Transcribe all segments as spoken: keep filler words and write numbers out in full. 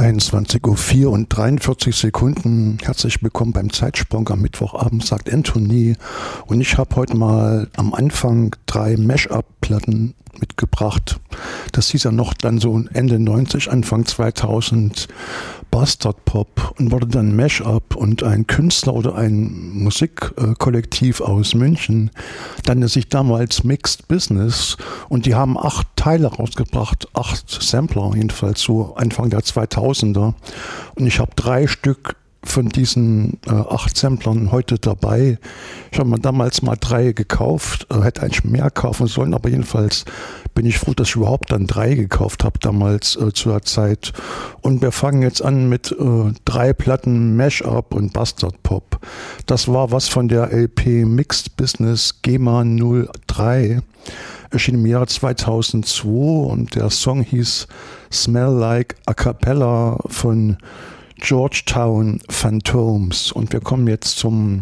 einundzwanzig Uhr vier und dreiundvierzig Sekunden. Herzlich willkommen beim Zeitsprung am Mittwochabend, sagt Anthony. Und ich habe heute mal am Anfang drei Mash-up-Platten mitgebracht. Das hieß ja noch dann so Ende neunzig, Anfang zweitausend Bastard Pop und wurde dann Mash-up, und ein Künstler oder ein Musikkollektiv aus München nannte sich damals Mixed Business, und die haben acht Teile rausgebracht, acht Sampler, jedenfalls so Anfang der zweitausender, und ich habe drei Stück von diesen äh, acht Samplern heute dabei. Ich habe mir damals mal drei gekauft, äh, hätte eigentlich mehr kaufen sollen, aber jedenfalls bin ich froh, dass ich überhaupt dann drei gekauft habe damals äh, zu der Zeit. Und wir fangen jetzt an mit äh, drei Platten Mash-up und Bastard Pop. Das war was von der L P Mixed Business GEMA null drei. Erschien im Jahre zweitausendzwei, und der Song hieß Smell Like A Cappella von Georgetown Phantoms. Und wir kommen jetzt zum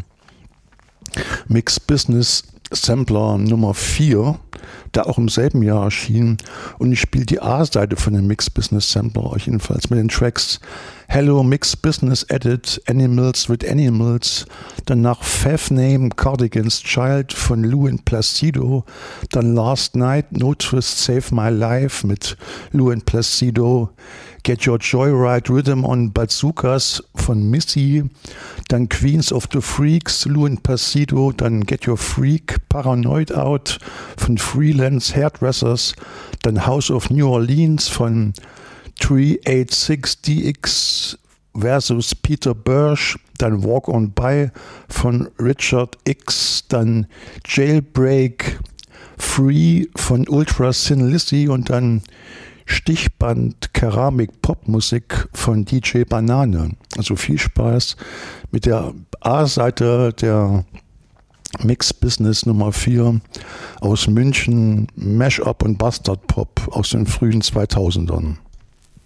Mixed Business Sampler Nummer vier, der auch im selben Jahr erschien. Und ich spiele die A-Seite von dem Mixed Business Sampler, jedenfalls mit den Tracks Hello Mixed Business Edit, Animals with Animals, danach Fav Name Cardigan's Child von Lou and Placido, dann Last Night No Twist Save My Life mit Lou and Placido, Get Your Joyride Rhythm on Bazookas von Missy, dann Queens of the Freaks, Lou and Placido, dann Get Your Freak Paranoid Out von Freelance Hairdressers, dann House of New Orleans von drei acht sechs D X versus Peter Bursch, dann Walk On By von Richard X, dann Jailbreak Free von Ultra Thin Lizzy und dann Stichband Keramik Popmusik von D J Banane. Also viel Spaß mit der A-Seite der Mixed Business Nummer vier aus München, Mash-up und Bastard Pop aus den frühen zweitausendern.